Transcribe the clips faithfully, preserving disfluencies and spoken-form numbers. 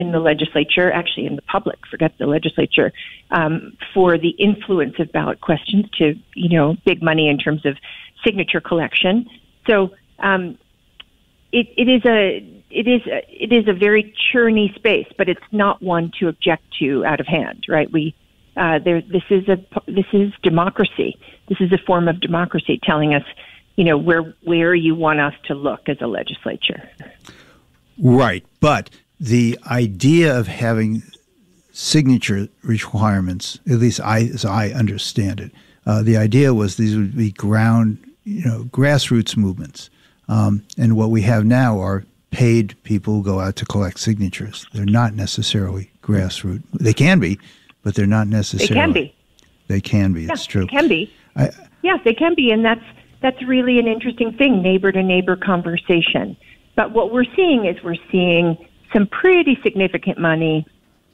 in the legislature, actually in the public, forget the legislature, um, for the influence of ballot questions to, you know, big money in terms of signature collection. So um, it, it is a it is a, it is a very churny space, but it's not one to object to out of hand, right? We uh, there this is a this is democracy. This is a form of democracy telling us, you know, where where you want us to look as a legislature. Right, but the idea of having signature requirements, at least I, as I understand it, uh, the idea was these would be ground, you know, grassroots movements. Um, and what we have now are paid people who go out to collect signatures. They're not necessarily grassroots. They can be, but they're not necessarily. They can be. They can be. Yeah, it's true. They can be. I, yes, they can be, and that's that's really an interesting thing, neighbor-to-neighbor conversation. But what we're seeing is we're seeing some pretty significant money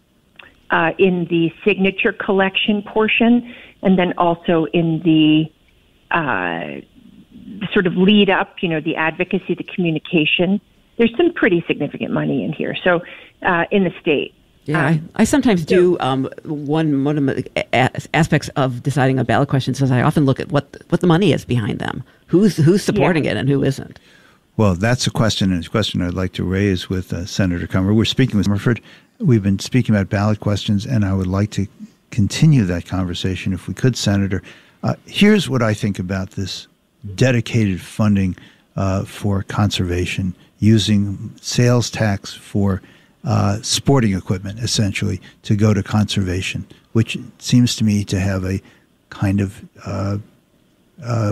uh, in the signature collection portion, and then also in the uh, sort of lead up, you know, the advocacy, the communication. There's some pretty significant money in here. So uh, in the state. Yeah, um, I, I sometimes do um, one, one of the aspects of deciding a ballot question is I often look at what what the money is behind them. Who's who's supporting yeah. it and who isn't. Well, that's a question, and it's a question I'd like to raise with uh, Senator Comer. We're speaking with Murford. We've been speaking about ballot questions, and I would like to continue that conversation if we could, Senator. Uh, here's what I think about this dedicated funding uh, for conservation, using sales tax for uh, sporting equipment, essentially, to go to conservation, which seems to me to have a kind of uh, uh,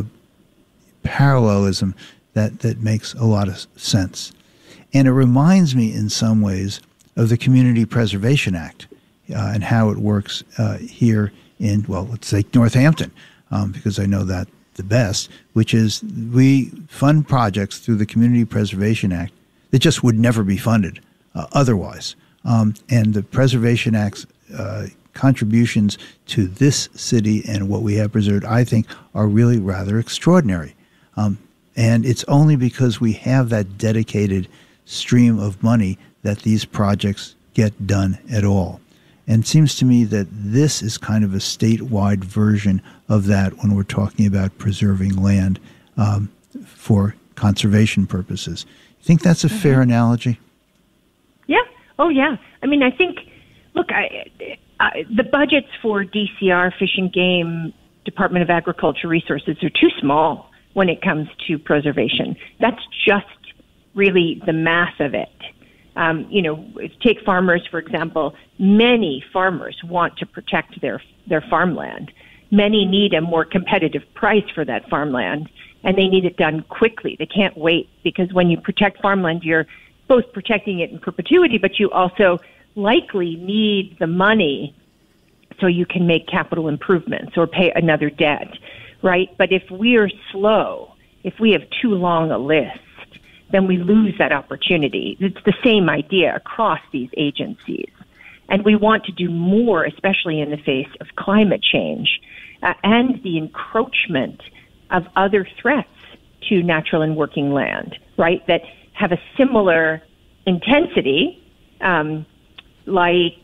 parallelism that, that makes a lot of sense. And it reminds me in some ways of the Community Preservation Act uh, and how it works uh, here in, well, let's say Northampton, um, because I know that the best, which is we fund projects through the Community Preservation Act that just would never be funded uh, otherwise. Um, and the Preservation Act's uh, contributions to this city and what we have preserved, I think, are really rather extraordinary. Um, And it's only because we have that dedicated stream of money that these projects get done at all. And it seems to me that this is kind of a statewide version of that when we're talking about preserving land um, for conservation purposes. You think that's a mm-hmm. fair analogy? Yeah. Oh, yeah. I mean, I think, look, I, I, the budgets for D C R, Fish and Game, Department of Agriculture Resources are too small when it comes to preservation. That's just really the math of it. Um, you know, take farmers, for example. Many farmers want to protect their their farmland. Many need a more competitive price for that farmland, and they need it done quickly. They can't wait, because when you protect farmland, you're both protecting it in perpetuity, but you also likely need the money so you can make capital improvements or pay another debt. Right? But if we are slow, if we have too long a list, then we lose that opportunity. It's the same idea across these agencies. And we want to do more, especially in the face of climate change uh, and the encroachment of other threats to natural and working land, right, that have a similar intensity, um, like,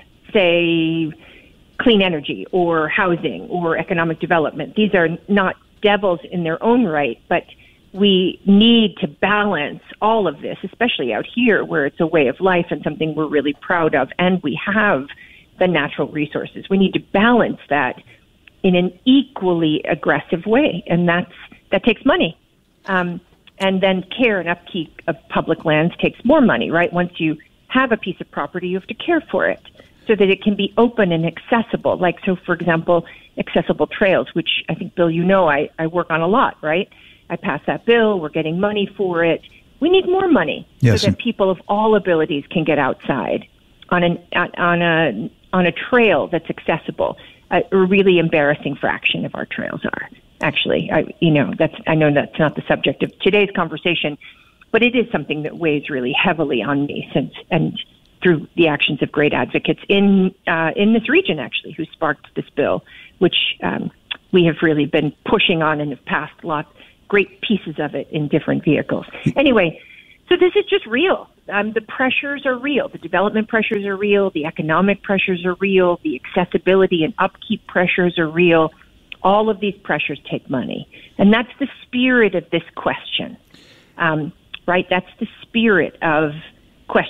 say, clean energy or housing or economic development. These are not devils in their own right, but we need to balance all of this, especially out here where it's a way of life and something we're really proud of, and we have the natural resources. We need to balance that in an equally aggressive way, and that's that takes money. Um, and then care and upkeep of public lands takes more money, right? Once you have a piece of property, you have to care for it, so that it can be open and accessible. Like, so for example, accessible trails, which I think, Bill, you know, I, I work on a lot, right? I passed that bill. We're getting money for it. We need more money yes. so that people of all abilities can get outside on an on a on a trail that's accessible. A, a really embarrassing fraction of our trails are actually. I, you know, that's I know that's not the subject of today's conversation, but it is something that weighs really heavily on me since and. through the actions of great advocates in uh, in this region, actually, who sparked this bill, which um, we have really been pushing on and have passed lots, great pieces of it in different vehicles. Anyway, so this is just real. um, the pressures are real. The development pressures are real. The economic pressures are real. The accessibility and upkeep pressures are real. All of these pressures take money. And that's the spirit of this question, um, right? That's the spirit of